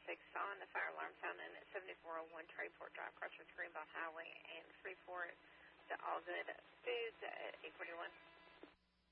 on the fire alarm sound in at 7401 Trayport Drive, Crossroads Greenbelt Highway, and Freeport to All Good Foods at 841.